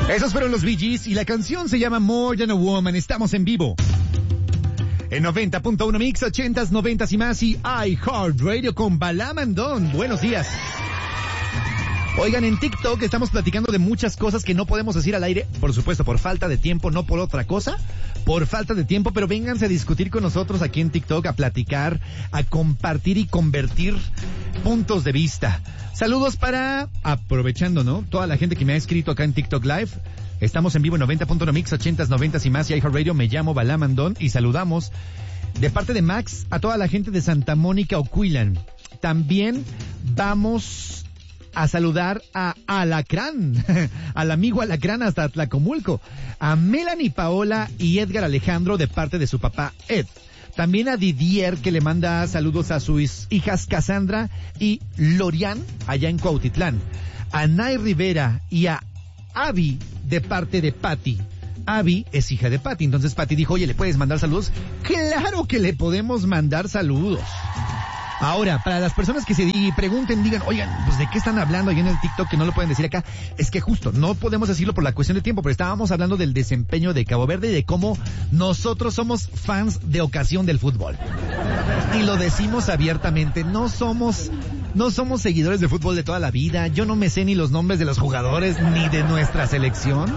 Esos fueron los Bee Gees y la canción se llama More Than a Woman. Estamos en vivo en 90.1 Mix, 80s, 90s y más, y iHeartRadio con Balam and Don. Buenos días. Oigan, en TikTok estamos platicando de muchas cosas que no podemos decir al aire, por supuesto, por falta de tiempo, no por otra cosa, por falta de tiempo, pero vénganse a discutir con nosotros aquí en TikTok, a platicar, a compartir y convertir puntos de vista. Saludos para, aprovechando, ¿no? Toda la gente que me ha escrito acá en TikTok Live. Estamos en vivo en 90.1 Mix, 80s, 90s y más, y iHeartRadio. Me llamo Balam and Don y saludamos de parte de Max a toda la gente de Santa Mónica, Ocuilan. También vamos a saludar a Alacrán, al amigo Alacrán hasta Tlacomulco, a Melanie Paola y Edgar Alejandro de parte de su papá Ed. También a Didier, que le manda saludos a sus hijas Cassandra y Lorian allá en Cuautitlán. A Nay Rivera y a Abby de parte de Patty. Abby es hija de Patty, entonces Patty dijo, oye, ¿le puedes mandar saludos? ¡Claro que le podemos mandar saludos! Ahora, para las personas que se pregunten, digan, oigan, pues ¿de qué están hablando ahí en el TikTok que no lo pueden decir acá? Es que justo, no podemos decirlo por la cuestión de tiempo, pero estábamos hablando del desempeño de Cabo Verde y de cómo nosotros somos fans de ocasión del fútbol. Y lo decimos abiertamente, no somos seguidores de fútbol de toda la vida. Yo no me sé ni los nombres de los jugadores ni de nuestra selección.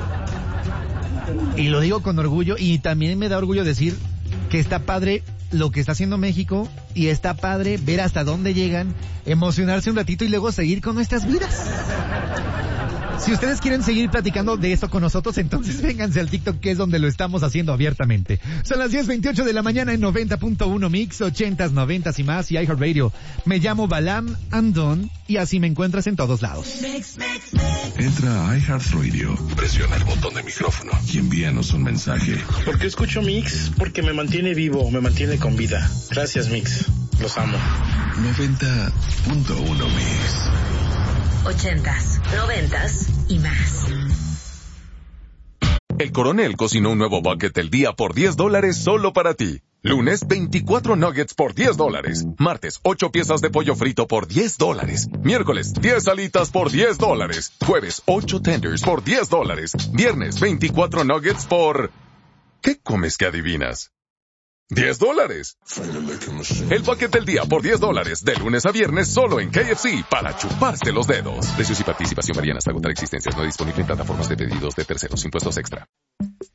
Y lo digo con orgullo, y también me da orgullo decir que está padre lo que está haciendo México, y está padre ver hasta dónde llegan, emocionarse un ratito y luego seguir con nuestras vidas. Si ustedes quieren seguir platicando de esto con nosotros, entonces vénganse al TikTok, que es donde lo estamos haciendo abiertamente. Son las 10:28 de la mañana en 90.1 Mix, 80s, 90s y más, y iHeartRadio. Me llamo Balam and Don, y así me encuentras en todos lados. Entra a iHeartRadio, presiona el botón de micrófono y envíanos un mensaje. ¿Por qué escucho Mix? Porque me mantiene vivo, me mantiene con vida. Gracias, Mix. Los amo. 90.1 Mix. 80s, 90s y más. El Coronel cocinó un nuevo bucket del día por $10 solo para ti. Lunes, 24 nuggets por $10. Martes, 8 piezas de pollo frito por $10. Miércoles, 10 alitas por $10. Jueves, 8 tenders por $10. Viernes, 24 nuggets por... ¿Qué comes que adivinas? $10. El bucket del día por $10, de lunes a viernes solo en KFC, para chuparse los dedos. Precios y participación varían hasta agotar existencias. No disponible en plataformas de pedidos de terceros. Impuestos extra.